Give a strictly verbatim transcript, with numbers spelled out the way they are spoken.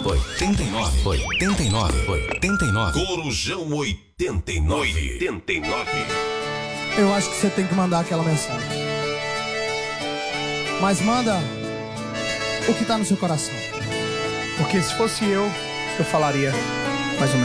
oitenta e nove, oitenta e nove, oitenta e nove. Corujão oitenta e nove. oitenta e nove. Eu acho que você tem que mandar aquela mensagem. Mas manda o que tá no seu coração. Porque se fosse eu, eu falaria mais ou menos.